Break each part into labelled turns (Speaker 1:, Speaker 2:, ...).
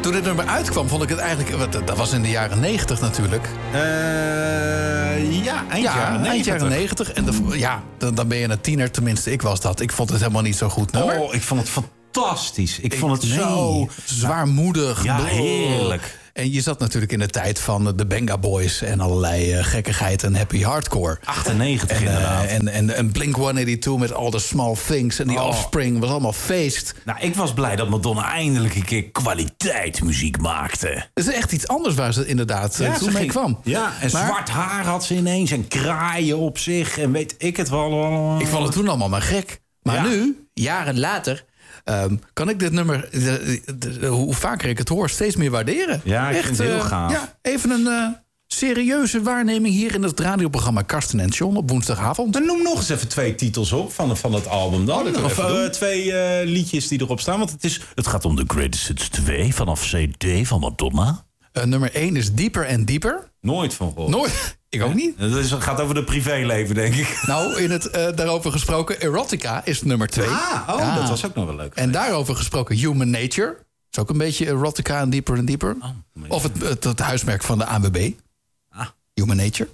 Speaker 1: Toen dit nummer uitkwam, vond ik het eigenlijk... Dat was in de jaren 90 natuurlijk.
Speaker 2: Eind jaren
Speaker 1: 90. En dan ben je een tiener, tenminste ik was dat. Ik vond het helemaal niet zo goed nummer.
Speaker 2: Oh, ik vond het fantastisch. Ik vond het zo
Speaker 1: zwaarmoedig.
Speaker 2: Ja, heerlijk.
Speaker 1: En je zat natuurlijk in de tijd van de Benga Boys... en allerlei gekkigheid en happy hardcore.
Speaker 2: 98 inderdaad.
Speaker 1: En Blink-182 met All the Small Things en die Offspring was allemaal feest.
Speaker 2: Nou, ik was blij dat Madonna eindelijk een keer kwaliteitsmuziek maakte.
Speaker 1: Het is echt iets anders waar ze inderdaad toen mee kwam.
Speaker 2: Ja, en zwart haar had ze ineens en kraaien op zich en weet ik het wel.
Speaker 1: Ik vond het toen allemaal maar gek. Maar nu, jaren later... kan ik dit nummer, hoe vaker ik het hoor, steeds meer waarderen.
Speaker 2: Ja, ik vind het heel gaaf.
Speaker 1: Ja, even een serieuze waarneming hier in het radioprogramma Karsten en John op woensdagavond.
Speaker 2: Dan noem nog eens even 2 titels op van het album dan. Of 2 liedjes die erop staan. Want het gaat om The Greatest Hits 2 vanaf CD van Madonna.
Speaker 1: Nummer 1 is Dieper en Dieper.
Speaker 2: Nooit van gehoord.
Speaker 1: Nooit? Ik ook niet.
Speaker 2: Het gaat over de privéleven, denk ik.
Speaker 1: Nou, in het daarover gesproken, Erotica is nummer 2.
Speaker 2: Dat was ook nog wel leuk.
Speaker 1: En daarover gesproken, Human Nature. Is ook een beetje Erotica en Dieper en Dieper. Of het huismerk van de ANWB. Human Nature.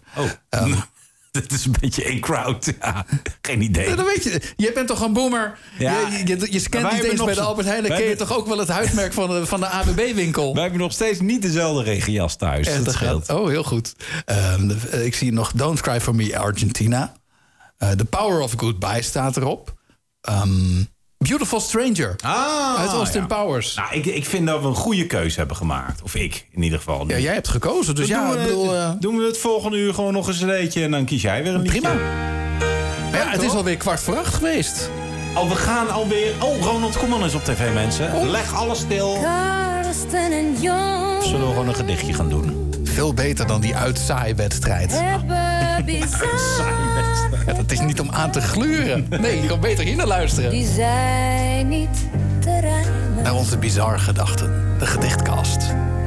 Speaker 2: Dat is een beetje één crowd. Ja, geen idee.
Speaker 1: Dan weet je, jij bent toch een boomer? Ja, je scant niet eens bij de Albert Heijn. Dan ken je toch ook wel het huismerk van de ABB-winkel?
Speaker 2: Wij hebben nog steeds niet dezelfde regenjas thuis.
Speaker 1: Dat scheelt. Oh, heel goed. Ik zie nog Don't Cry For Me Argentina. The Power of Goodbye staat erop. Beautiful Stranger. Uit Austin Powers.
Speaker 2: Nou, ik vind dat we een goede keuze hebben gemaakt. Of ik, in ieder geval.
Speaker 1: Ja, jij hebt gekozen. Dus
Speaker 2: doen we het volgende uur gewoon nog eens een beetje... en dan kies jij weer een liedje.
Speaker 1: Prima. Ja, het is alweer 7:15 geweest.
Speaker 2: We gaan alweer... Ronald Koeman is op tv, mensen. Leg alles stil.
Speaker 3: Karsten en John.
Speaker 2: Zullen we gewoon een gedichtje gaan doen?
Speaker 1: Veel beter dan die uitzaaaiwedstrijd. Ja, dat is niet om aan te gluren. Nee, je kan beter hier naar luisteren.
Speaker 3: Die zijn niet te rijmen.
Speaker 1: Naar onze bizarre gedachten. De gedichtkast.